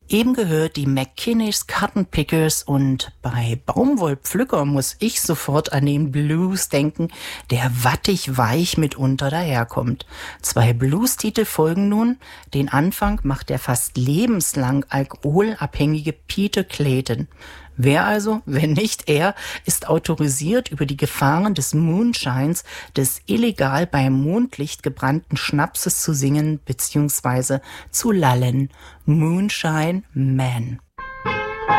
Eben gehört die McKinneys Cotton Pickers und bei Baumwollpflücker muss ich sofort an den Blues denken, der wattig weich mitunter daherkommt. 2 Blues-Titel folgen nun. Den Anfang macht der fast lebenslang alkoholabhängige Peter Clayton. Wer also, wenn nicht er, ist autorisiert, über die Gefahren des Moonshines, des illegal beim Mondlicht gebrannten Schnapses zu singen bzw. zu lallen. Moonshine Man.